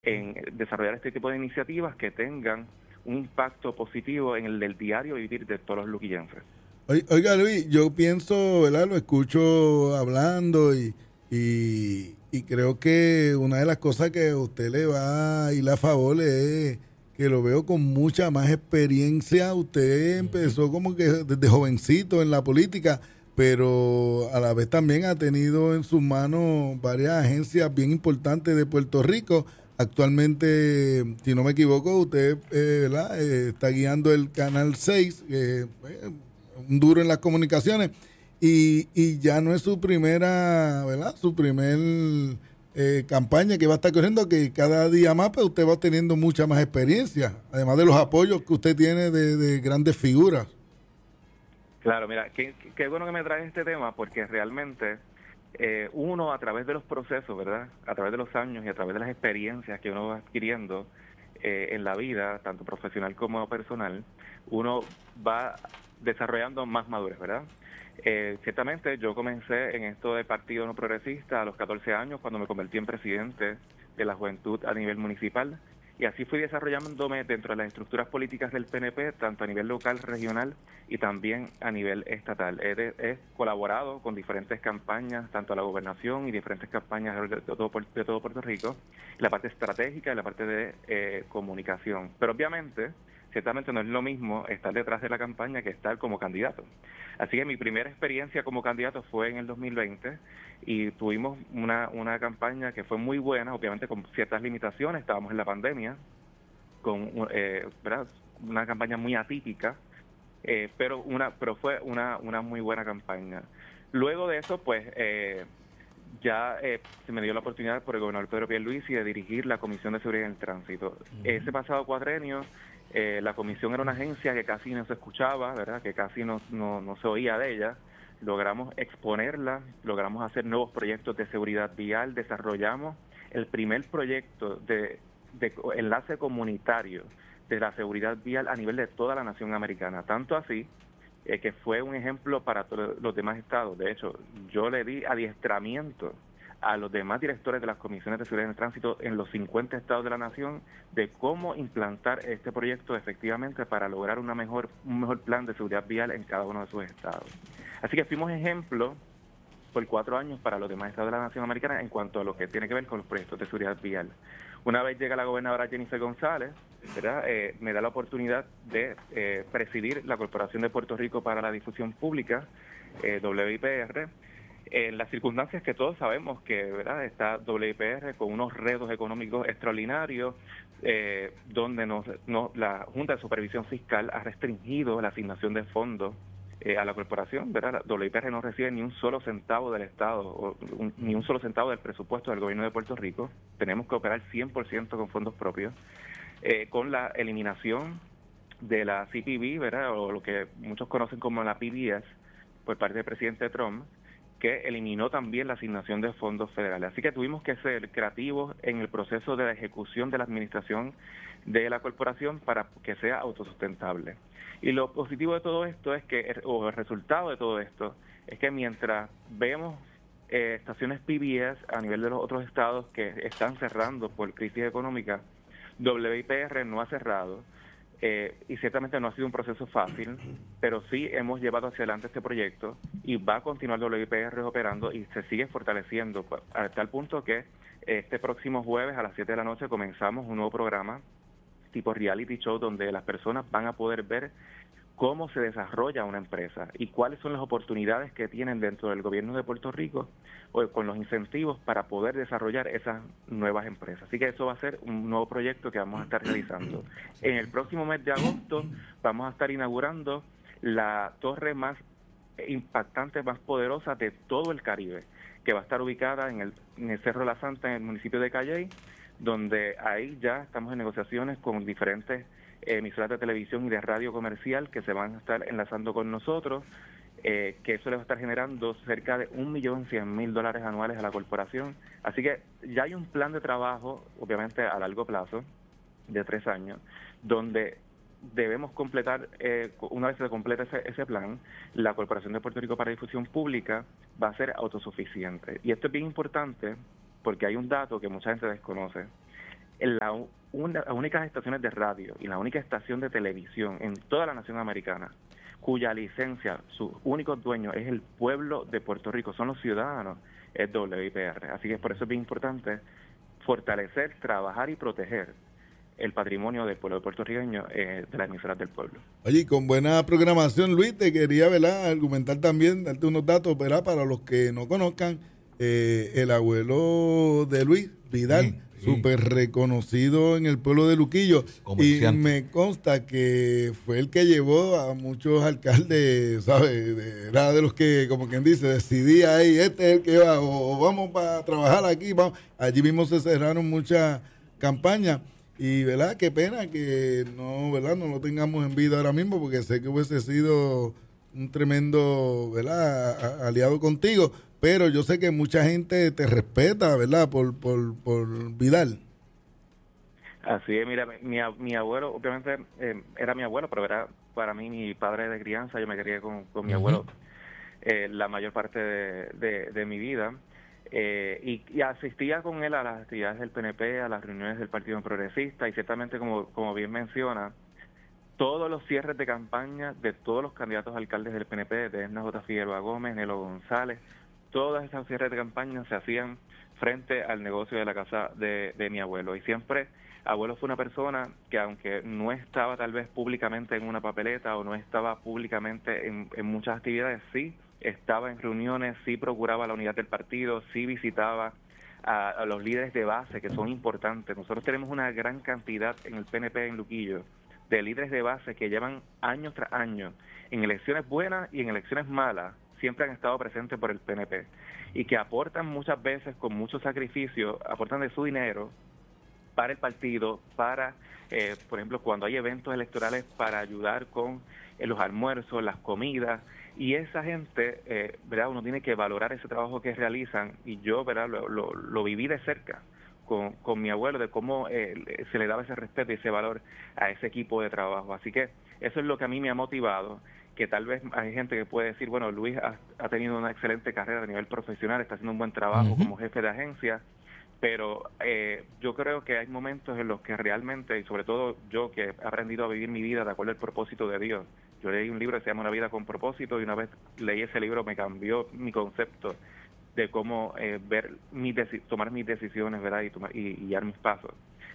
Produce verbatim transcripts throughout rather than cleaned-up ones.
en desarrollar este tipo de iniciativas que tengan un impacto positivo en el del diario vivir de todos los luquillenses. Oiga, Luis, yo pienso, ¿verdad? Lo escucho hablando y, y, y creo que una de las cosas que a usted le va a ir a favor es que lo veo con mucha más experiencia. Usted empezó como que desde jovencito en la política, pero a la vez también ha tenido en sus manos varias agencias bien importantes de Puerto Rico. Actualmente, si no me equivoco, usted eh, ¿verdad? Eh, está guiando el Canal seis, eh, eh, un duro en las comunicaciones, y, y ya no es su primera, ¿verdad? Su primer eh, campaña que va a estar corriendo, que cada día más pues usted va teniendo mucha más experiencia, además de los apoyos que usted tiene de, de grandes figuras. Claro, mira, qué, qué bueno que me traes este tema, porque realmente eh, uno a través de los procesos, ¿verdad? A través de los años y a través de las experiencias que uno va adquiriendo eh, en la vida, tanto profesional como personal, uno va desarrollando más madurez, ¿verdad? Eh, ciertamente yo comencé en esto de Partido No Progresista a los catorce años, cuando me convertí en presidente de la juventud a nivel municipal, y así fui desarrollándome dentro de las estructuras políticas del P N P, tanto a nivel local, regional y también a nivel estatal. He, de, he colaborado con diferentes campañas, tanto a la gobernación y diferentes campañas de todo, de todo Puerto Rico, la parte estratégica y la parte de eh, comunicación. Pero obviamente, ciertamente no es lo mismo estar detrás de la campaña que estar como candidato. Así que mi primera experiencia como candidato fue en el dos mil veinte y tuvimos una, una campaña que fue muy buena, obviamente con ciertas limitaciones, estábamos en la pandemia, con eh, ¿verdad? Una campaña muy atípica, eh, pero una pero fue una, una muy buena campaña. Luego de eso, pues eh, ya eh, se me dio la oportunidad por el gobernador Pedro Pierluisi de dirigir la Comisión de Seguridad en el Tránsito. Uh-huh. Ese pasado cuatrenio, eh, la comisión era una agencia que casi no se escuchaba, ¿verdad? Que casi no, no, no se oía de ella. Logramos exponerla, logramos hacer nuevos proyectos de seguridad vial, desarrollamos el primer proyecto de, de enlace comunitario de la seguridad vial a nivel de toda la nación americana, tanto así eh, que fue un ejemplo para todos los demás estados. De hecho, yo le di adiestramiento a los demás directores de las comisiones de seguridad en el tránsito en los cincuenta estados de la nación de cómo implantar este proyecto efectivamente para lograr una mejor, un mejor plan de seguridad vial en cada uno de sus estados. Así que fuimos ejemplo por cuatro años para los demás estados de la nación americana en cuanto a lo que tiene que ver con los proyectos de seguridad vial. Una vez llega la gobernadora Jennifer González, ¿verdad? Eh, me da la oportunidad de eh, presidir la Corporación de Puerto Rico para la Difusión Pública, eh, W I P R, en las circunstancias que todos sabemos que, ¿verdad? Está W I P R con unos retos económicos extraordinarios, eh, donde nos, no, la Junta de Supervisión Fiscal ha restringido la asignación de fondos Eh, a la corporación, ¿verdad? La W I P R no recibe ni un solo centavo del Estado, o un, ni un solo centavo del presupuesto del gobierno de Puerto Rico. Tenemos que operar cien por ciento con fondos propios, eh, con la eliminación de la C P B, ¿verdad? O lo que muchos conocen como la P B S, por parte del presidente Trump, que eliminó también la asignación de fondos federales. Así que tuvimos que ser creativos en el proceso de la ejecución de la administración de la corporación para que sea autosustentable. Y lo positivo de todo esto es que, o el resultado de todo esto, es que mientras vemos eh, estaciones P B S a nivel de los otros estados que están cerrando por crisis económica, W I P R no ha cerrado, eh, y ciertamente no ha sido un proceso fácil, pero sí hemos llevado hacia adelante este proyecto y va a continuar W I P R operando y se sigue fortaleciendo a tal punto que este próximo jueves a las siete de la noche comenzamos un nuevo programa tipo reality show donde las personas van a poder ver cómo se desarrolla una empresa y cuáles son las oportunidades que tienen dentro del gobierno de Puerto Rico o con los incentivos para poder desarrollar esas nuevas empresas. Así que eso va a ser un nuevo proyecto que vamos a estar realizando. En el próximo mes de agosto vamos a estar inaugurando la torre más impactante, más poderosa de todo el Caribe, que va a estar ubicada en el, en el Cerro La Santa, en el municipio de Calley, donde ahí ya estamos en negociaciones con diferentes emisoras de televisión y de radio comercial que se van a estar enlazando con nosotros, eh, que eso le va a estar generando cerca de un millón cien mil dólares anuales a la corporación. Así que ya hay un plan de trabajo, obviamente a largo plazo, de tres años, donde debemos completar, eh, una vez se complete ese, ese plan, la Corporación de Puerto Rico para Difusión Pública va a ser autosuficiente. Y esto es bien importante porque hay un dato que mucha gente desconoce. la, una, las únicas estaciones de radio y la única estación de televisión en toda la nación americana cuya licencia, sus únicos dueños es el pueblo de Puerto Rico, son los ciudadanos, es W I P R. Así que por eso es bien importante fortalecer, trabajar y proteger el patrimonio del pueblo puertorriqueño, eh, de las emisoras del pueblo. Oye, con buena programación, Luis, te quería, ¿verdad?, argumentar también, darte unos datos, ¿verdad?, para los que no conozcan, eh, el abuelo de Luis, Vidal, sí, sí. súper reconocido en el pueblo de Luquillo, y me consta que fue el que llevó a muchos alcaldes, ¿sabes?, de, era de los que, como quien dice, decidía ahí, este es el que va, o, o vamos para trabajar aquí, vamos. Allí mismo se cerraron muchas campañas. Y, ¿verdad?, qué pena que no, ¿verdad?, no lo tengamos en vida ahora mismo, porque sé que hubiese sido un tremendo, ¿verdad?, aliado contigo, pero yo sé que mucha gente te respeta, ¿verdad?, por, por, por Vidal. Así es, mira, mi, mi abuelo, obviamente, eh, era mi abuelo, pero era para mí mi padre de crianza. Yo me crié con, con mi uh-huh. abuelo eh, la mayor parte de, de, de mi vida. Eh, y, y asistía con él a las actividades del P N P, a las reuniones del Partido Progresista, y ciertamente, como, como bien menciona, todos los cierres de campaña de todos los candidatos a alcaldes del P N P, de Edna J. Figueroa Gómez, Nelo González, todas esas cierres de campaña se hacían frente al negocio de la casa de, de mi abuelo. Y siempre, abuelo fue una persona que, aunque no estaba tal vez públicamente en una papeleta o no estaba públicamente en, en muchas actividades, sí estaba en reuniones, sí procuraba la unidad del partido, sí visitaba a, a los líderes de base, que son importantes. Nosotros tenemos una gran cantidad en el P N P en Luquillo de líderes de base que llevan años tras años, en elecciones buenas y en elecciones malas, siempre han estado presentes por el P N P, y que aportan muchas veces con mucho sacrificio, aportan de su dinero para el partido, para, eh, por ejemplo, cuando hay eventos electorales, para ayudar con eh, los almuerzos, las comidas. Y esa gente, eh, ¿verdad?, uno tiene que valorar ese trabajo que realizan, y yo, ¿verdad?, lo, lo, lo viví de cerca con, con mi abuelo, de cómo eh, se le daba ese respeto y ese valor a ese equipo de trabajo. Así que eso es lo que a mí me ha motivado, que tal vez hay gente que puede decir, bueno, Luis ha, ha tenido una excelente carrera a nivel profesional, está haciendo un buen trabajo uh-huh. como jefe de agencia, pero eh, yo creo que hay momentos en los que realmente, y sobre todo yo que he aprendido a vivir mi vida de acuerdo al propósito de Dios. Yo leí un libro que se llama Una vida con propósito, y una vez leí ese libro me cambió mi concepto de cómo eh, ver mis deci- tomar mis decisiones, ¿verdad?, y, tomar, y, y guiar mis pasos.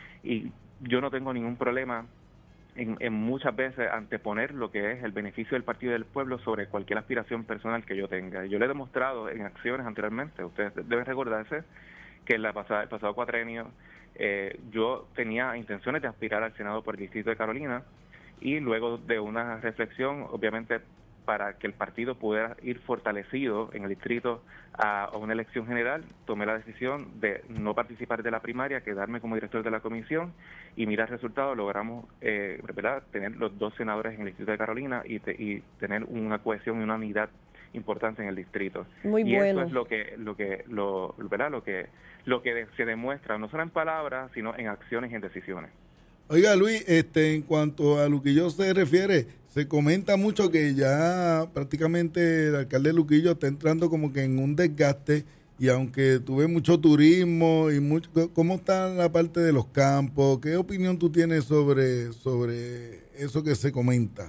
Y yo no tengo ningún problema en, en muchas veces anteponer lo que es el beneficio del partido y del pueblo sobre cualquier aspiración personal que yo tenga. Yo le he demostrado en acciones anteriormente, ustedes deben recordarse que en la pasada, el pasado cuatrenio eh, yo tenía intenciones de aspirar al Senado por el Distrito de Carolina, y luego de una reflexión, obviamente, para que el partido pudiera ir fortalecido en el distrito a, a una elección general, tomé la decisión de no participar de la primaria, quedarme como director de la comisión, y mira el resultado, logramos eh, ¿verdad?, tener los dos senadores en el distrito de Carolina y, te, y tener una cohesión y una unidad importante en el distrito. Muy y bueno. Eso es lo que lo que lo verdad lo que lo que se demuestra, no solo en palabras, sino en acciones y en decisiones. Oiga, Luis, este, en cuanto a Luquillo se refiere, se comenta mucho que ya prácticamente el alcalde de Luquillo está entrando como que en un desgaste, y aunque tuve mucho turismo y mucho, ¿cómo está la parte de los campos? ¿Qué opinión tú tienes sobre sobre eso que se comenta?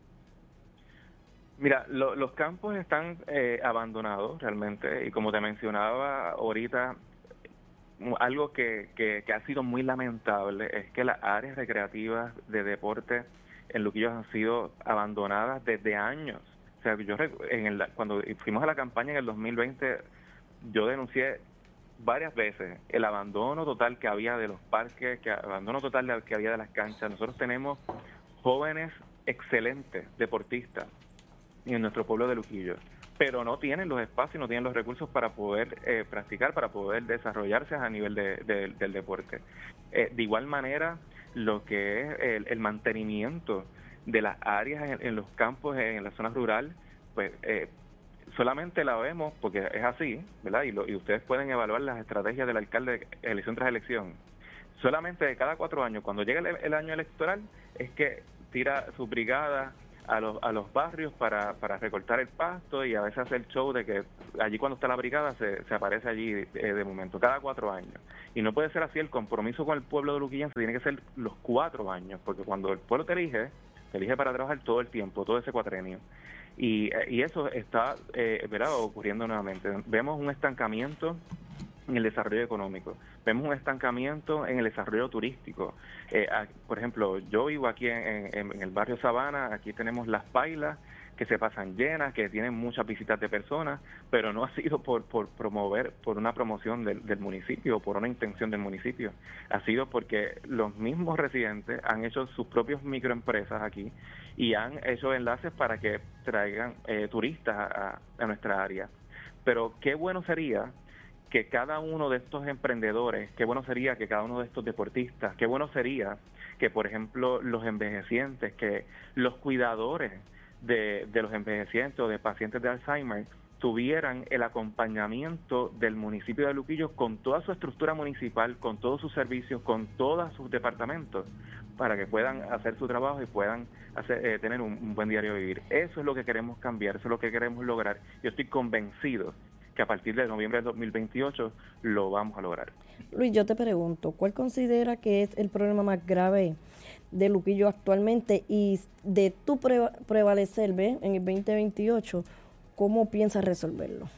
Mira, lo, los campos están eh, abandonados realmente, y como te mencionaba ahorita, algo que, que, que ha sido muy lamentable es que las áreas recreativas de deporte en Luquillo han sido abandonadas desde años. O sea, yo en el, cuando fuimos a la campaña en el dos mil veinte, yo denuncié varias veces el abandono total que había de los parques, que abandono total que había de las canchas. Nosotros tenemos jóvenes excelentes deportistas en nuestro pueblo de Luquillo, pero no tienen los espacios, no tienen los recursos para poder eh, practicar, para poder desarrollarse a nivel de, de, del deporte. Eh, de igual manera, lo que es el, el mantenimiento de las áreas en, en los campos, en la zona rural, pues eh, solamente la vemos porque es así, ¿verdad? Y, lo, y ustedes pueden evaluar las estrategias del alcalde elección tras elección. Solamente de cada cuatro años, cuando llega el, el año electoral, es que tira sus brigadas a los a los barrios para, para recortar el pasto, y a veces hace el show de que allí cuando está la brigada se, se aparece allí eh, de momento, cada cuatro años. Y no puede ser así, el compromiso con el pueblo de luquillense tiene que ser los cuatro años, porque cuando el pueblo te elige, te elige para trabajar todo el tiempo, todo ese cuatrenio. Y, y eso está eh, ¿verdad? ocurriendo nuevamente. Vemos un estancamiento en el desarrollo económico, vemos un estancamiento en el desarrollo turístico. Eh, a, por ejemplo, yo vivo aquí en, en, en el barrio Sabana, aquí tenemos las pailas que se pasan llenas, que tienen muchas visitas de personas, pero no ha sido por, por promover, por una promoción del, del municipio, por una intención del municipio, ha sido porque los mismos residentes han hecho sus propios microempresas aquí y han hecho enlaces para que traigan eh, turistas a, a nuestra área. Pero qué bueno sería que cada uno de estos emprendedores, qué bueno sería que cada uno de estos deportistas, qué bueno sería que, por ejemplo, los envejecientes, que los cuidadores de, de los envejecientes o de pacientes de Alzheimer tuvieran el acompañamiento del municipio de Luquillo con toda su estructura municipal, con todos sus servicios, con todos sus departamentos, para que puedan hacer su trabajo y puedan hacer, eh, tener un, un buen diario de vivir. Eso es lo que queremos cambiar, eso es lo que queremos lograr. Yo estoy convencido que a partir de noviembre de dos mil veintiocho lo vamos a lograr. Luis, yo te pregunto, ¿cuál considera que es el problema más grave de Luquillo actualmente y de tu pre prevalecer ¿ve? en el veinte veintiocho, cómo piensas resolverlo?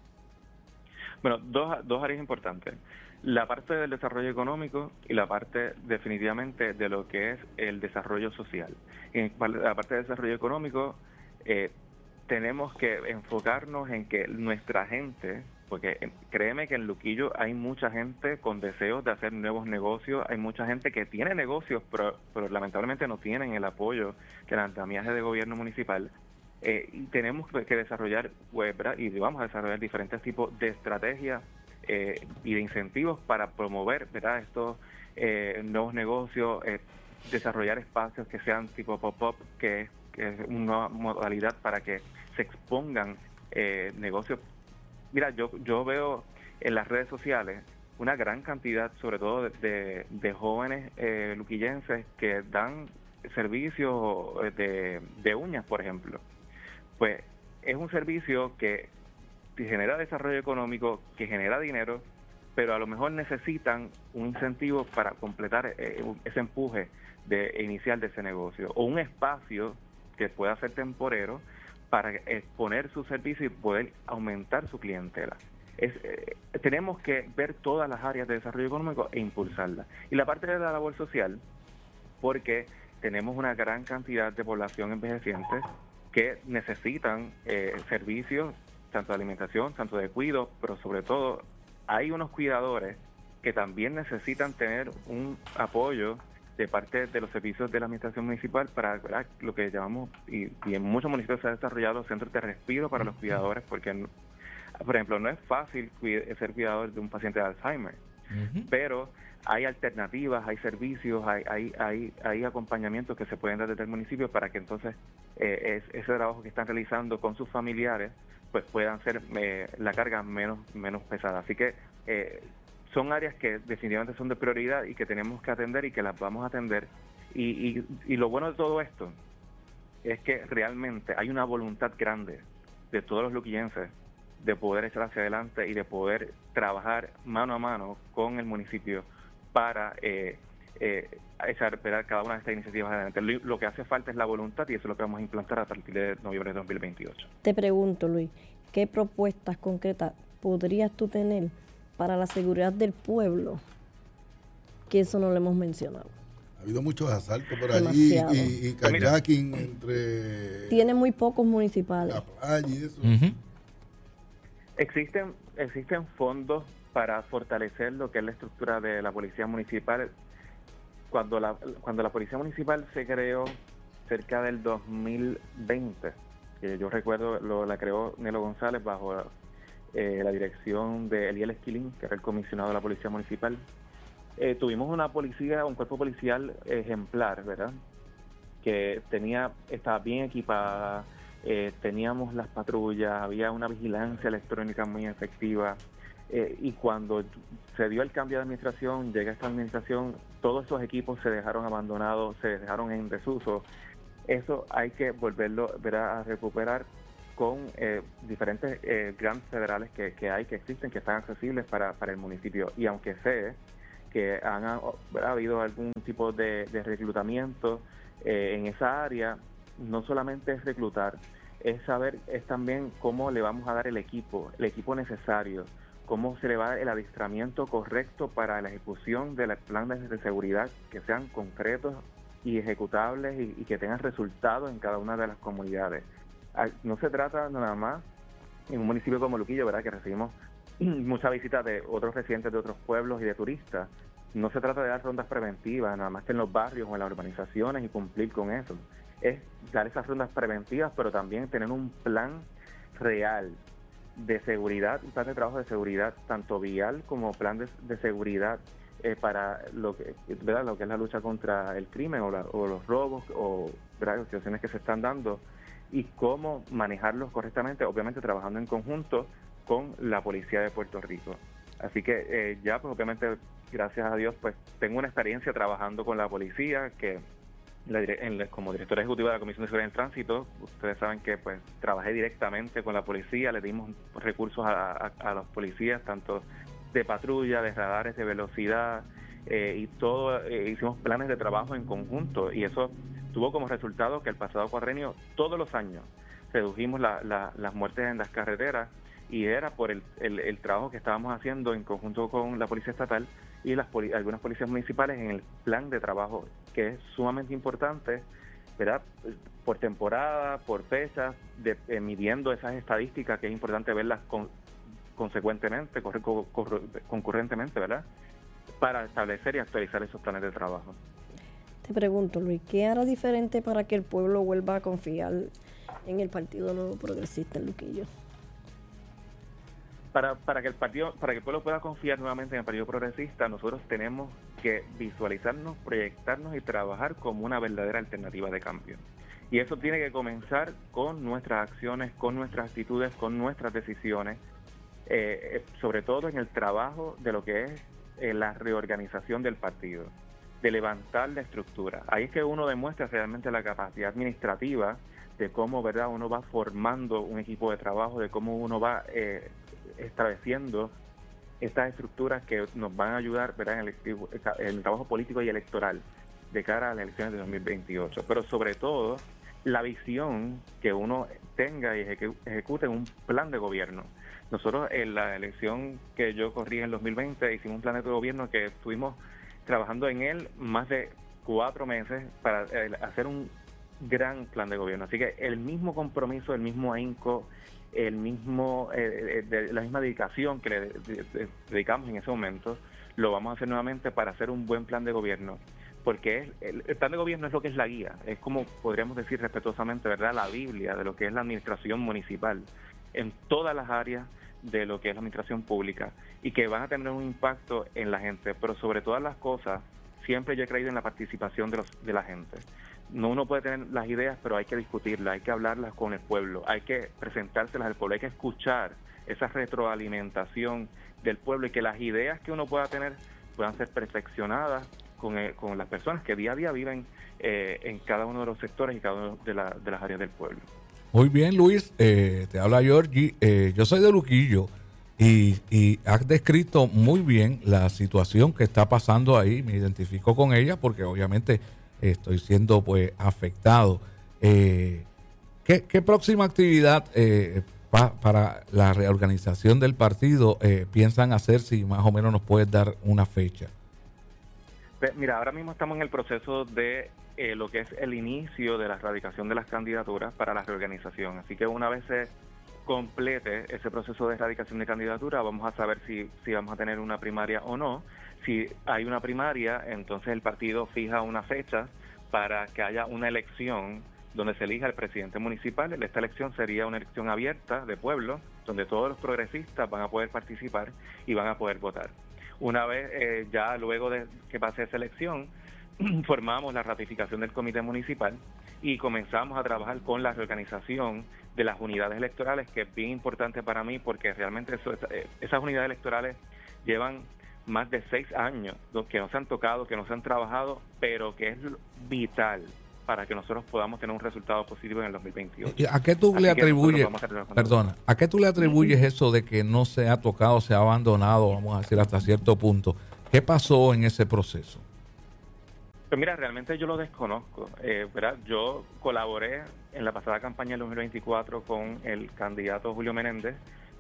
Bueno, dos, dos áreas importantes. La parte del desarrollo económico y la parte definitivamente de lo que es el desarrollo social. En la parte del desarrollo económico, eh, tenemos que enfocarnos en que nuestra gente, porque créeme que en Luquillo hay mucha gente con deseos de hacer nuevos negocios, hay mucha gente que tiene negocios, pero, pero lamentablemente no tienen el apoyo que el andamiaje de gobierno municipal. Eh, y tenemos que desarrollar, pues, ¿verdad? Y vamos a desarrollar diferentes tipos de estrategias eh, y de incentivos para promover, ¿verdad? estos eh, nuevos negocios, eh, desarrollar espacios que sean tipo pop-up, que es que es una modalidad para que se expongan eh, negocios. Mira, yo yo veo en las redes sociales una gran cantidad, sobre todo de, de, de jóvenes eh, luquillenses que dan servicios de, de uñas, por ejemplo. Pues es un servicio que genera desarrollo económico, que genera dinero, pero a lo mejor necesitan un incentivo para completar eh, ese empuje de inicial de ese negocio, o un espacio que pueda ser temporero para exponer su servicio y poder aumentar su clientela. Es, eh, tenemos que ver todas las áreas de desarrollo económico e impulsarlas. Y la parte de la labor social, porque tenemos una gran cantidad de población envejeciente que necesitan eh, servicios, tanto de alimentación, tanto de cuidado, pero sobre todo hay unos cuidadores que también necesitan tener un apoyo de parte de los servicios de la administración municipal para, ¿verdad?, lo que llamamos, y, y en muchos municipios se han desarrollado los centros de respiro para los cuidadores, porque, por ejemplo, no es fácil ser cuidador de un paciente de Alzheimer, uh-huh. pero hay alternativas, hay servicios, hay, hay, hay, hay acompañamientos que se pueden dar desde el municipio para que entonces eh, es, ese trabajo que están realizando con sus familiares pues puedan ser eh, la carga menos, menos pesada. Así que eh, son áreas que definitivamente son de prioridad y que tenemos que atender y que las vamos a atender. Y, y, y lo bueno de todo esto es que realmente hay una voluntad grande de todos los luquillenses de poder echar hacia adelante y de poder trabajar mano a mano con el municipio para eh, eh, echar esperar cada una de estas iniciativas adelante. Lo, lo que hace falta es la voluntad y eso es lo que vamos a implantar a partir de noviembre de dos mil veintiocho. Te pregunto, Luis, ¿qué propuestas concretas podrías tú tener para la seguridad del pueblo? Que eso no lo hemos mencionado. Ha habido muchos asaltos por allí y, y kayaking entre... Tiene muy pocos municipales. La playa y eso. Uh-huh. Existen, existen fondos para fortalecer lo que es la estructura de la policía municipal. Cuando la, cuando la policía municipal se creó cerca del dos mil veinte, que yo recuerdo lo, la creó Nelo González bajo eh, la dirección de Eliel Esquilín, que era el comisionado de la policía municipal. Eh, tuvimos una policía, un cuerpo policial ejemplar, ¿verdad? Que tenía, estaba bien equipada, eh, teníamos las patrullas, había una vigilancia electrónica muy efectiva. Eh, y cuando se dio el cambio de administración, llega esta administración, todos esos equipos se dejaron abandonados, se dejaron en desuso. Eso hay que volverlo, ¿verdad?, a recuperar con eh, diferentes eh, grants federales que, que hay, que existen, que están accesibles para, para el municipio. Y aunque sé que han ha, ha habido algún tipo de, de reclutamiento eh, en esa área, no solamente es reclutar, es saber, es también cómo le vamos a dar el equipo, el equipo necesario, cómo se le va a dar el adiestramiento correcto para la ejecución de los planes de seguridad que sean concretos y ejecutables y, y que tengan resultados en cada una de las comunidades. No se trata nada más, en un municipio como Luquillo, ¿verdad?, que recibimos muchas visitas de otros residentes de otros pueblos y de turistas, no se trata de dar rondas preventivas, nada más que en los barrios o en las urbanizaciones y cumplir con eso. Es dar esas rondas preventivas, pero también tener un plan real de seguridad, un plan de trabajo de seguridad, tanto vial como plan de, de seguridad eh, para lo que, ¿verdad?, lo que es la lucha contra el crimen o, la, o los robos o, ¿verdad?, las situaciones que se están dando, y cómo manejarlos correctamente, obviamente trabajando en conjunto con la policía de Puerto Rico. Así que eh, ya, pues obviamente, gracias a Dios, pues tengo una experiencia trabajando con la policía, que la, en, como director ejecutivo de la Comisión de Seguridad en Tránsito, ustedes saben que pues trabajé directamente con la policía, le dimos recursos a, a, a los policías, tanto de patrulla, de radares de velocidad, eh, y todo, eh, hicimos planes de trabajo en conjunto, y eso tuvo como resultado que el pasado cuadrenio, todos los años, redujimos la, la, las muertes en las carreteras, y era por el, el, el trabajo que estábamos haciendo en conjunto con la Policía Estatal y las poli algunas policías municipales en el plan de trabajo, que es sumamente importante, ¿verdad?, por temporada, por fechas, de, eh, midiendo esas estadísticas, que es importante verlas con, consecuentemente, corre, corre, concurrentemente, ¿verdad?, para establecer y actualizar esos planes de trabajo. Te pregunto, Luis, ¿qué hará diferente para que el pueblo vuelva a confiar en el Partido Nuevo Progresista en Luquillo? Para, para que el partido, para que el pueblo pueda confiar nuevamente en el Partido Progresista, nosotros tenemos que visualizarnos, proyectarnos y trabajar como una verdadera alternativa de cambio. Y eso tiene que comenzar con nuestras acciones, con nuestras actitudes, con nuestras decisiones, eh, sobre todo en el trabajo de lo que es eh, la reorganización del partido, de levantar la estructura. Ahí es que uno demuestra realmente la capacidad administrativa de cómo, ¿verdad?, uno va formando un equipo de trabajo, de cómo uno va eh, estableciendo estas estructuras que nos van a ayudar, ¿verdad?, en el, en el trabajo político y electoral de cara a las elecciones de dos mil veintiocho. Pero sobre todo, la visión que uno tenga y ejecute un plan de gobierno. Nosotros en la elección que yo corrí en el dos mil veinte hicimos un plan de gobierno que estuvimos trabajando en él más de cuatro meses para eh, hacer un gran plan de gobierno. Así que el mismo compromiso, el mismo ahínco, el mismo eh, de, la misma dedicación que le de, de, dedicamos en ese momento, lo vamos a hacer nuevamente para hacer un buen plan de gobierno. Porque es, el, el plan de gobierno es lo que es la guía, es como podríamos decir respetuosamente, ¿verdad?, la Biblia de lo que es la administración municipal en todas las áreas de lo que es la administración pública, y que van a tener un impacto en la gente. Pero sobre todas las cosas, siempre yo he creído en la participación de, los, de la gente. No, uno puede tener las ideas, pero hay que discutirlas, hay que hablarlas con el pueblo, hay que presentárselas al pueblo, hay que escuchar esa retroalimentación del pueblo, y que las ideas que uno pueda tener puedan ser perfeccionadas con, eh, con las personas que día a día viven eh, en cada uno de los sectores y cada una de, la, de las áreas del pueblo. Muy bien, Luis, eh, te habla Georgie. Eh, yo soy de Luquillo y, y has descrito muy bien la situación que está pasando ahí. Me identifico con ella porque obviamente estoy siendo pues afectado. Eh, ¿qué, ¿Qué próxima actividad eh, pa, para la reorganización del partido eh, piensan hacer? Si más o menos nos puedes dar una fecha. Mira, ahora mismo estamos en el proceso de eh, lo que es el inicio de la erradicación de las candidaturas para la reorganización. Así que una vez se complete ese proceso de erradicación de candidatura, vamos a saber si, si vamos a tener una primaria o no. Si hay una primaria, entonces el partido fija una fecha para que haya una elección donde se elija el presidente municipal. Esta elección sería una elección abierta de pueblo, donde todos los progresistas van a poder participar y van a poder votar. Una vez, eh, ya luego de que pase esa elección, formamos la ratificación del comité municipal y comenzamos a trabajar con la reorganización de las unidades electorales, que es bien importante para mí, porque realmente eso, esas unidades electorales llevan más de seis años que no se han tocado, que no se han trabajado, pero que es vital para que nosotros podamos tener un resultado positivo en el dos mil veintiocho. ¿Y a qué tú Así le que atribuyes, a perdona, a qué tú le atribuyes eso de que no se ha tocado, se ha abandonado, vamos a decir, hasta cierto punto? ¿Qué pasó en ese proceso? Pues mira, realmente yo lo desconozco, eh, ¿verdad? Yo colaboré en la pasada campaña del dos mil veinticuatro con el candidato Julio Menéndez,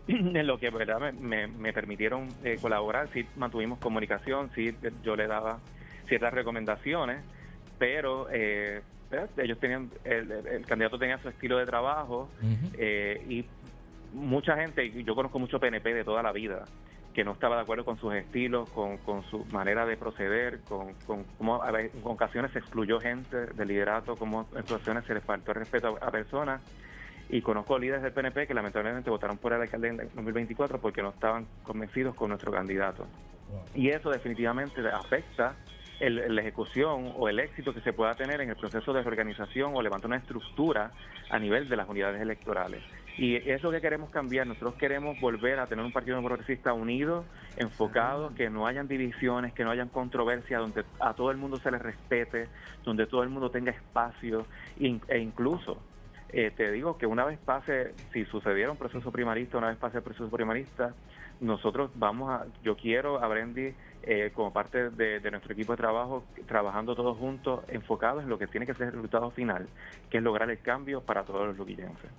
en lo que, ¿verdad?, me, me, me permitieron eh, colaborar. Sí mantuvimos comunicación, sí yo le daba ciertas recomendaciones, pero eh, ellos tenían, el, el candidato tenía su estilo de trabajo, uh-huh. eh, y mucha gente, yo conozco mucho P N P de toda la vida, que no estaba de acuerdo con sus estilos, con, con su manera de proceder, con, con como a ver, en ocasiones se excluyó gente del liderato, como en ocasiones se les faltó el respeto a, a personas, y conozco líderes del P N P que lamentablemente votaron por el alcalde en dos mil veinticuatro porque no estaban convencidos con nuestro candidato. Wow. Y eso definitivamente afecta el, la ejecución o el éxito que se pueda tener en el proceso de reorganización o levantar una estructura a nivel de las unidades electorales. Y es lo que queremos cambiar. Nosotros queremos volver a tener un partido progresista unido, enfocado, que no hayan divisiones, que no hayan controversia, donde a todo el mundo se les respete, donde todo el mundo tenga espacio, e incluso, eh, te digo que una vez pase, si sucediera un proceso primarista, una vez pase el proceso primarista, nosotros vamos a, yo quiero a Brendy eh, como parte de, de nuestro equipo de trabajo, trabajando todos juntos, enfocados en lo que tiene que ser el resultado final, que es lograr el cambio para todos los luquillenses.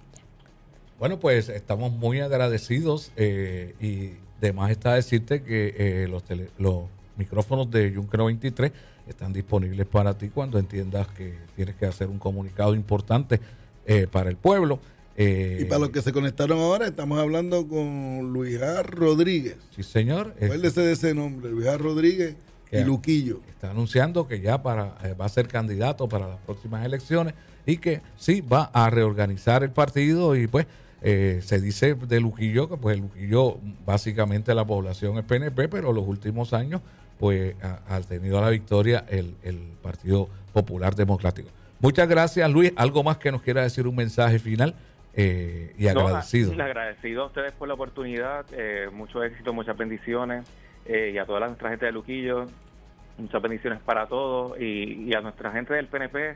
Bueno, pues estamos muy agradecidos eh, y de más está decirte que eh, los, tele, los micrófonos de Junkero veintitrés están disponibles para ti cuando entiendas que tienes que hacer un comunicado importante eh, para el pueblo. Eh, y para los que se conectaron ahora, estamos hablando con Luis A. Rodríguez. Sí, señor. Acuérdese de ese nombre, Luis A. Rodríguez y Luquillo. Está anunciando que ya para eh, va a ser candidato para las próximas elecciones y que sí va a reorganizar el partido y pues Eh, se dice de Luquillo que pues el Luquillo básicamente la población es P N P, pero los últimos años pues ha, ha tenido la victoria el, el Partido Popular Democrático. Muchas gracias, Luis. ¿Algo más que nos quiera decir, un mensaje final? Eh, y agradecido. No, agradecido a ustedes por la oportunidad, eh, mucho éxito, muchas bendiciones, eh, y a toda la, nuestra gente de Luquillo, muchas bendiciones para todos, y, y a nuestra gente del P N P.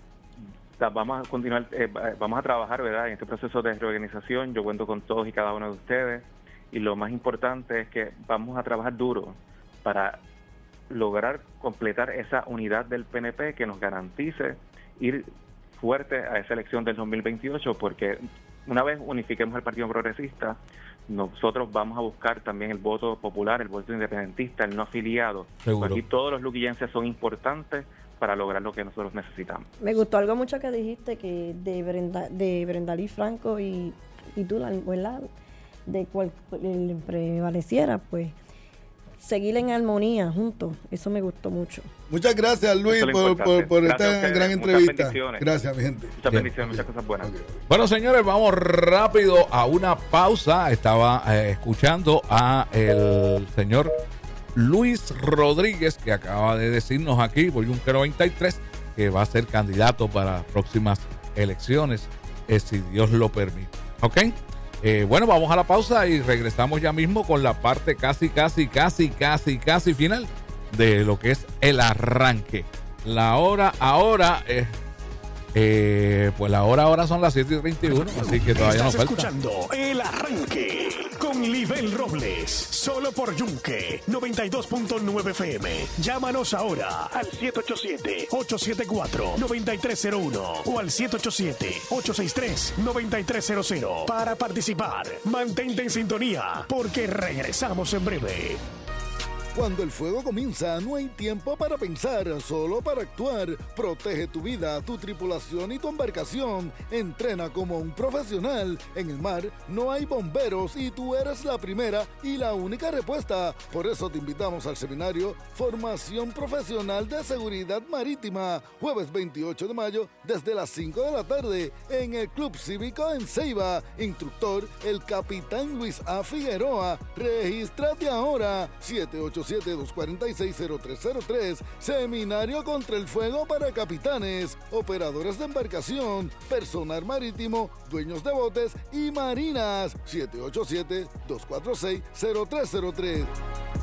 Vamos a continuar, eh, vamos a trabajar, ¿verdad?, en este proceso de reorganización. Yo cuento con todos y cada uno de ustedes, y lo más importante es que vamos a trabajar duro para lograr completar esa unidad del P N P que nos garantice ir fuerte a esa elección del dos mil veintiocho, porque una vez unifiquemos el Partido Progresista, nosotros vamos a buscar también el voto popular, el voto independentista, el no afiliado. Aquí todos los luquillenses son importantes para lograr lo que nosotros necesitamos. Me gustó algo mucho que dijiste, que de Brenda, de Brendalí Franco y, y tú, ¿verdad?, de cual prevaleciera, pues seguir en armonía juntos. Eso me gustó mucho. Muchas gracias, Luis, por, por, por esta gran entrevista. Gracias, mi gente. Muchas bendiciones, muchas cosas buenas. Okay. Bueno, señores, vamos rápido a una pausa. Estaba eh, escuchando a el señor Luis Rodríguez, que acaba de decirnos aquí por Junkero veintitrés que va a ser candidato para las próximas elecciones, eh, si Dios lo permite. ¿Ok? Eh, bueno, vamos a la pausa y regresamos ya mismo con la parte casi, casi, casi, casi, casi final de lo que es el arranque. La hora ahora es... Eh, pues la hora ahora son las siete y treinta y uno, así que todavía nos falta. Estás escuchando El Arranque con Libel Robles, solo por Yunque noventa y dos punto nueve F M. Llámanos ahora al siete ocho siete, ocho siete cuatro, nueve tres cero uno o al siete ocho siete, ocho seis tres, nueve tres cero cero para participar. Mantente en sintonía porque regresamos en breve. Cuando el fuego comienza, no hay tiempo para pensar, solo para actuar. Protege tu vida, tu tripulación y tu embarcación. Entrena como un profesional. En el mar no hay bomberos y tú eres la primera y la única respuesta. Por eso te invitamos al seminario Formación Profesional de Seguridad Marítima, jueves veintiocho de mayo desde las cinco de la tarde en el Club Cívico en Ceiba. Instructor, el capitán Luis A. Figueroa. Regístrate ahora, siete ocho siete, dos cuatro seis, cero tres cero tres. Seminario contra el fuego para capitanes, operadores de embarcación, personal marítimo, dueños de botes y marinas. siete ocho siete, dos cuatro seis, cero tres cero tres.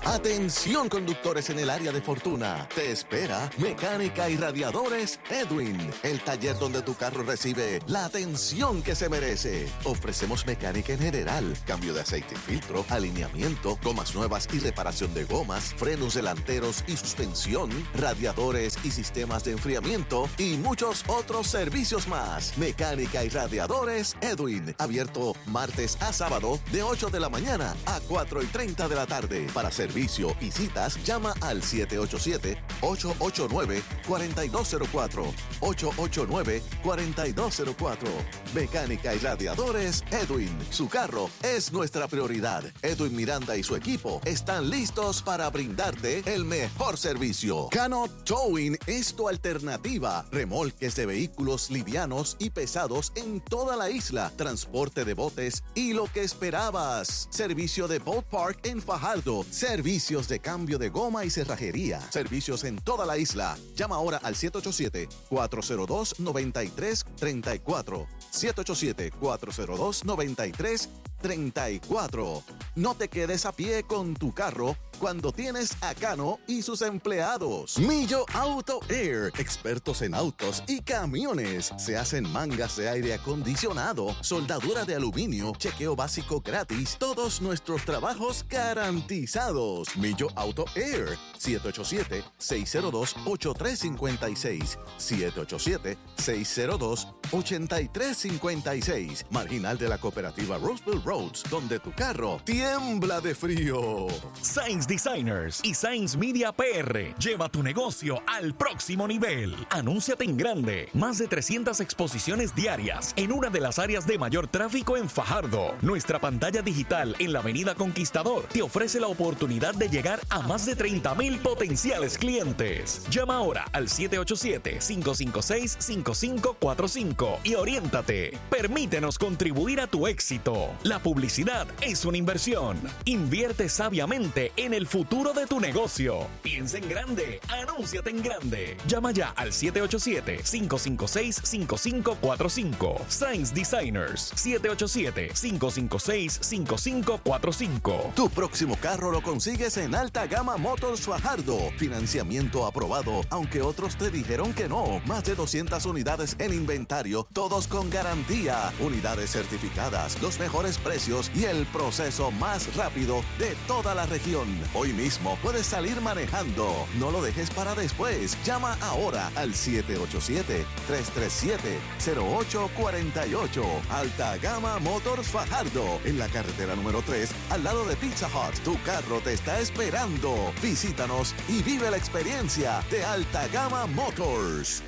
Atención conductores en el área de Fortuna. Te espera Mecánica y Radiadores Edwin, el taller donde tu carro recibe la atención que se merece. Ofrecemos mecánica en general, cambio de aceite y filtro, alineamiento, gomas nuevas y reparación de gomas, frenos delanteros y suspensión, radiadores y sistemas de enfriamiento y muchos otros servicios más. Mecánica y Radiadores Edwin, abierto martes a sábado de ocho de la mañana a cuatro y treinta de la tarde. Para servicio y citas, llama al siete ocho siete, ocho ocho nueve, cuatro dos cero cuatro, ocho ocho nueve, cuatro dos cero cuatro. Mecánica y Radiadores Edwin. Su carro es nuestra prioridad. Edwin Miranda y su equipo están listos para brindarte el mejor servicio. Cano Towing es tu alternativa. Remolques de vehículos livianos y pesados en toda la isla. Transporte de botes y lo que esperabas. Servicio de Boat Park en Fajardo. Servicios de cambio de goma y cerrajería. Servicios en toda la isla. Llama ahora al siete ocho siete, cuatro cero dos, nueve tres tres cuatro. siete ocho siete, cuatro cero dos, nueve tres tres cuatro. No te quedes a pie con tu carro cuando tienes a Cano y sus empleados. Millo Auto Air, expertos en autos y camiones. Se hacen mangas de aire acondicionado, soldadura de aluminio, chequeo básico gratis, todos nuestros trabajos garantizados. Millo Auto Air, siete ocho siete, seis cero dos, ocho tres cinco seis, siete ocho siete, seis cero dos, ocho tres cinco seis. Marginal de la cooperativa Roseville Roads, donde tu carro tiembla de frío. Sainz Designers y Sainz Media P R. Lleva tu negocio al próximo nivel. Anúnciate en grande. Más de trescientas exposiciones diarias en una de las áreas de mayor tráfico en Fajardo. Nuestra pantalla digital en la Avenida Conquistador te ofrece la oportunidad de llegar a más de treinta mil potenciales clientes. Llama ahora al siete ocho siete, cinco cinco seis, cinco cinco cuatro cinco y oriéntate. Permítenos contribuir a tu éxito. La publicidad es una inversión. Invierte sabiamente en el futuro de tu negocio. Piensa en grande. Anúnciate en grande. Llama ya al siete ocho siete, cinco cinco seis, cinco cinco cuatro cinco. Sainz Designers, siete ocho siete, cinco cinco seis, cinco cinco cuatro cinco. Tu próximo carro lo consigues en Alta Gama Motors Fajardo. Financiamiento aprobado, aunque otros te dijeron que no. Más de doscientas unidades en inventario, todos con garantía. Unidades certificadas, los mejores precios y el proceso más rápido de toda la región. Hoy mismo puedes salir manejando. No lo dejes para después. Llama ahora al siete ocho siete, tres tres siete, cero ocho cuatro ocho. Alta Gama Motors Fajardo, en la carretera número tres, al lado de Pizza Hut. Tu carro te está esperando. Visítanos y vive la experiencia de Alta Gama Motors.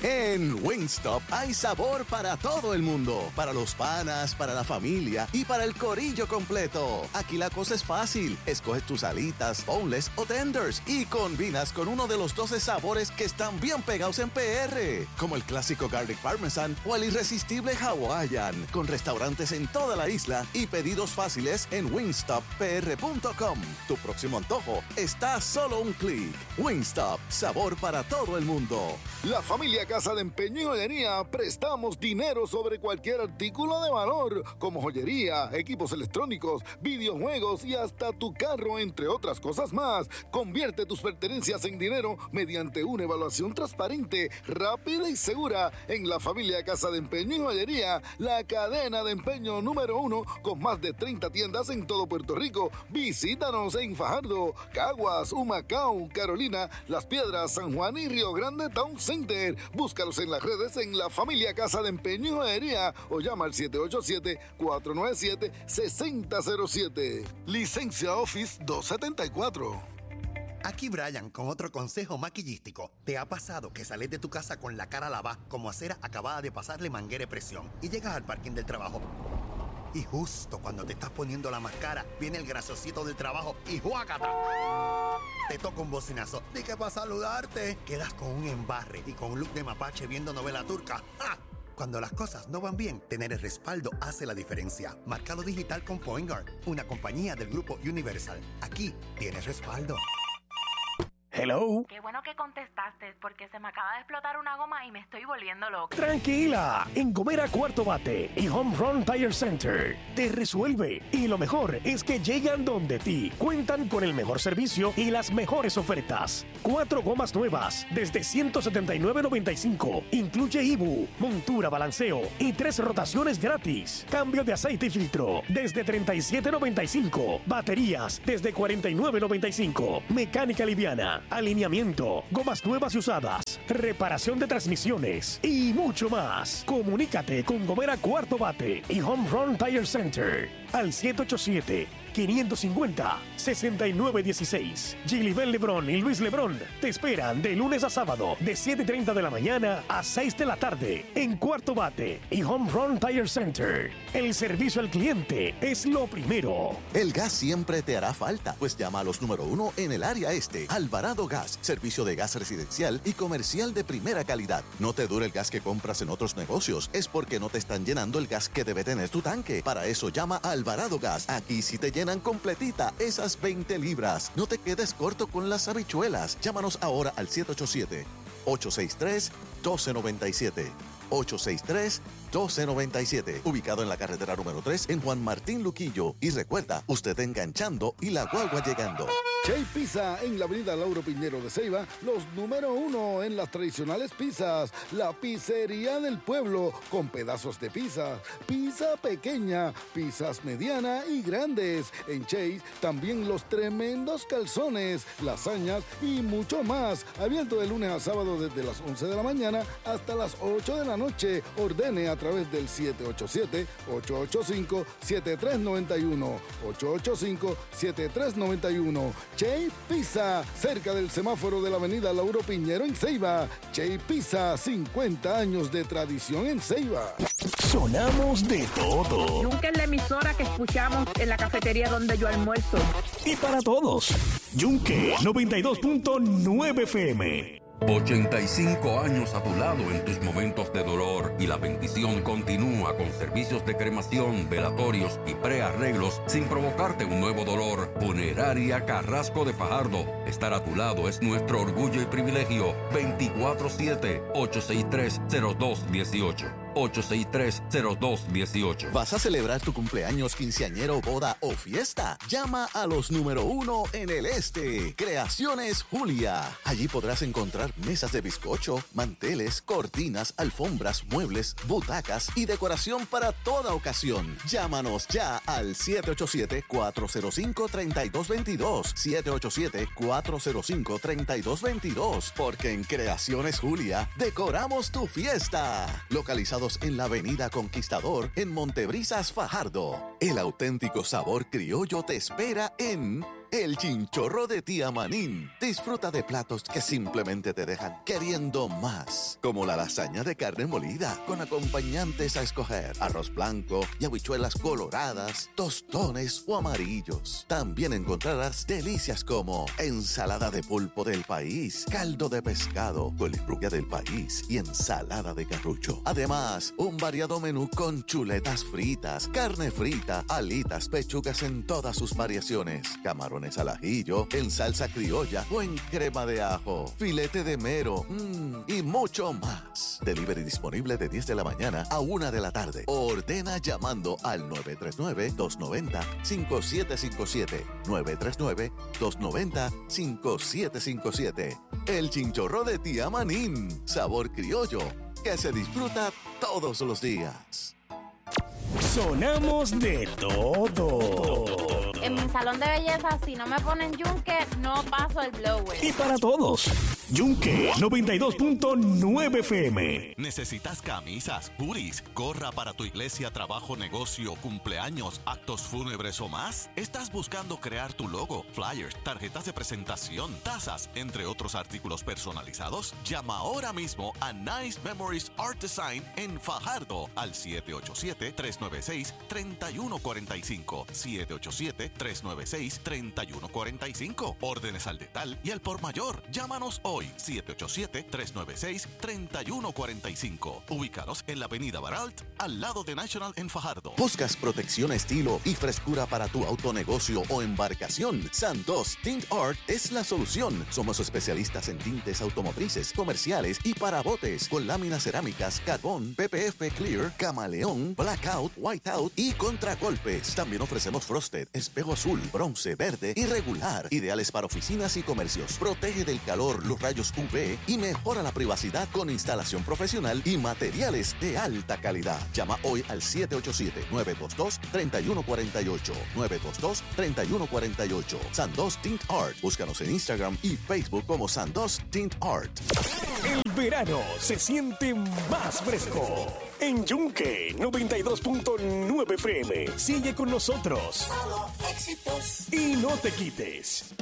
En Wingstop hay sabor para todo el mundo, para los panas, para la familia y para el corillo completo. Aquí la cosa es fácil, escoges tus alitas, boneless o tenders y combinas con uno de los doce sabores que están bien pegados en P R, como el clásico Garlic Parmesan o el irresistible Hawaiian, con restaurantes en toda la isla y pedidos fáciles en wingstop p r punto com. Tu próximo antojo está a solo un clic. Wingstop, sabor para todo el mundo. La familia Casa de Empeño y Joyería prestamos dinero sobre cualquier artículo de valor, como joyería, equipos electrónicos, videojuegos y hasta tu carro, entre otras cosas más. Convierte tus pertenencias en dinero mediante una evaluación transparente, rápida y segura en la familia Casa de Empeño y Joyería, la cadena de empeño número uno con más de treinta tiendas en todo Puerto Rico. Visítanos en Fajardo, Caguas, Humacao, Carolina, Las Piedras, San Juan y Río Grande Town Center. Búscalos en las redes en la familia Casa de Empeño y Joyería o llama al siete ocho siete, cuatro nueve siete, seis cero cero siete. Licencia Office doscientos setenta y cuatro. Aquí Brian con otro consejo maquillístico. ¿Te ha pasado que sales de tu casa con la cara lavada como acera acabada de pasarle manguera de presión y llegas al parking del trabajo? Y justo cuando te estás poniendo la máscara, viene el graciosito del trabajo y ¡juácata! Te toca un bocinazo. Dije para saludarte. Quedas con un embarre y con un look de mapache viendo novela turca. ¡Ja! Cuando las cosas no van bien, tener el respaldo hace la diferencia. Márcalo digital con Point Guard, una compañía del grupo Universal. Aquí tienes respaldo. Hello. Qué bueno que contestaste, porque se me acaba de explotar una goma y me estoy volviendo loca. Tranquila, en Gomera Cuarto Bate y Home Run Tire Center te resuelve. Y lo mejor es que llegan donde ti. Cuentan con el mejor servicio y las mejores ofertas. Cuatro gomas nuevas desde ciento setenta y nueve noventa y cinco. Incluye I B U, montura, balanceo y tres rotaciones gratis. Cambio de aceite y filtro desde treinta y siete noventa y cinco. Baterías desde cuarenta y nueve noventa y cinco. Mecánica liviana, alineamiento, gomas nuevas y usadas, reparación de transmisiones y mucho más. Comunícate con Gomera Cuarto Bate y Home Run Tire Center al siete ocho siete, cinco cinco cero, seis nueve uno seis. Gilibel Lebrón y Luis Lebrón te esperan de lunes a sábado de siete y treinta de la mañana a seis de la tarde en Cuarto Bate y Home Run Tire Center. El servicio al cliente es lo primero. El gas siempre te hará falta, pues llama a los número uno en el área este. Alvarado Gas, servicio de gas residencial y comercial de primera calidad. No te dure el gas que compras en otros negocios, es porque no te están llenando el gas que debe tener tu tanque. Para eso llama a Alvarado Gas. Aquí sí te llenan completita esas veinte libras. No te quedes corto con las habichuelas. Llámanos ahora al siete ocho siete, ocho seis tres, uno dos nueve siete. ocho seis tres, uno dos nueve siete. Ubicado en la carretera número tres en Juan Martín Luquillo. Y recuerda, usted enganchando y la guagua llegando. Chay Pizza en la avenida Lauro Piñero de Ceiba, los número uno en las tradicionales pizzas, la pizzería del pueblo con pedazos de pizza, pizza pequeña, pizzas mediana y grandes. En Chay también los tremendos calzones, lasañas y mucho más. Abierto de lunes a sábado desde las once de la mañana hasta las ocho de la noche. Ordene a través del siete ocho siete, ocho ocho cinco, siete tres nueve uno, ocho ocho cinco, siete tres nueve uno. Chay Pizza, cerca del semáforo de la avenida Lauro Piñero en Ceiba. Chay Pizza, cincuenta años de tradición en Ceiba. Sonamos de todo. Nunca es la emisora que escuchamos en la cafetería donde yo almuerzo. Y para todos, Yunque noventa y dos punto nueve F M. ochenta y cinco años a tu lado en tus momentos de dolor y la bendición continúa con servicios de cremación, velatorios y prearreglos sin provocarte un nuevo dolor. Funeraria Carrasco de Fajardo. Estar a tu lado es nuestro orgullo y privilegio. veinticuatro siete, ocho seis tres, cero dos uno ocho. ocho seis tres, cero dos uno ocho. ¿Vas a celebrar tu cumpleaños, quinceañero, boda o fiesta? Llama a los número uno en el este. Creaciones Julia. Allí podrás encontrar mesas de bizcocho, manteles, cortinas, alfombras, muebles, butacas y decoración para toda ocasión. Llámanos ya al siete ocho siete, cuatro cero cinco, tres dos dos dos. siete ocho siete, cuatro cero cinco, tres dos dos dos. Porque en Creaciones Julia decoramos tu fiesta. Localizados en la avenida Conquistador en Montebrisas, Fajardo. El auténtico sabor criollo te espera en El Chinchorro de Tía Manín. Disfruta de platos que simplemente te dejan queriendo más, como la lasaña de carne molida con acompañantes a escoger, arroz blanco y habichuelas coloradas, tostones o amarillos. También encontrarás delicias como ensalada de pulpo del país, caldo de pescado, colifrubia del país y ensalada de carrucho. Además, un variado menú con chuletas fritas, carne frita, alitas, pechugas en todas sus variaciones, camarones al ajillo, en salsa criolla o en crema de ajo, filete de mero mmm, y mucho más. Delivery disponible de diez de la mañana a una de la tarde. Ordena llamando al nueve tres nueve, dos nueve cero, cinco siete cinco siete. nueve tres nueve, dos nueve cero, cinco siete cinco siete. El Chinchorro de Tía Manín. Sabor criollo que se disfruta todos los días. Sonamos de todo. En mi salón de belleza, si no me ponen yunque, no paso el blower. Y para todos, Yunque noventa y dos punto nueve F M. ¿Necesitas camisas, hoodies, gorra para tu iglesia, trabajo, negocio, cumpleaños, actos fúnebres o más? ¿Estás buscando crear tu logo, flyers, tarjetas de presentación, tazas, entre otros artículos personalizados? Llama ahora mismo a Nice Memories Art Design en Fajardo al siete ocho siete, tres nueve seis, tres uno cuatro cinco. siete ocho siete, tres nueve seis, tres uno cuatro cinco. Órdenes al detal y al por mayor. Llámanos hoy hoy, siete ocho siete, tres nueve seis, tres uno cuatro cinco. Ubícanos en la avenida Baralt, al lado de National en Fajardo. ¿Buscas protección, estilo y frescura para tu autonegocio o embarcación? Santos Tint Art es la solución. Somos especialistas en tintes automotrices, comerciales y para botes, con láminas cerámicas, carbón, P P F Clear, camaleón, blackout, whiteout y contragolpes. También ofrecemos frosted, espejo azul, bronce, verde y regular, ideales para oficinas y comercios. Protege del calor, los rayos U V y mejora la privacidad con instalación profesional y materiales de alta calidad. Llama hoy al siete ocho siete, nueve dos dos, tres uno cuatro ocho, nueve dos dos, tres uno cuatro ocho. Sandos Tint Art. Búscanos en Instagram y Facebook como Sandos Tint Art. El verano se siente más fresco. En Yunque noventa y dos punto nueve F M. Sigue con nosotros. Solo éxitos. Y no te quites.